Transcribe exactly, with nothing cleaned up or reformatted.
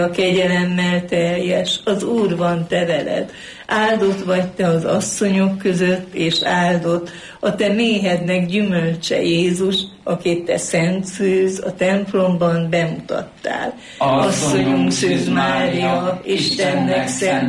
A kegyelemmel teljes, az Úr van te veled. Áldott vagy te az asszonyok között, és áldott a te méhednek gyümölcse Jézus, akit te Szent Szűz a templomban bemutattál. Asszonyunk Szűz Mária, Istennek szent